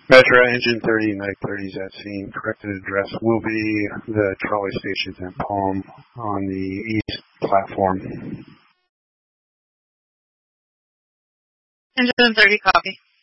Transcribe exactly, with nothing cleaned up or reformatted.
Metro Engine thirty, Night thirty is at scene. Corrected address will be the trolley stations in Palm on the east platform. Engine thirty, copy.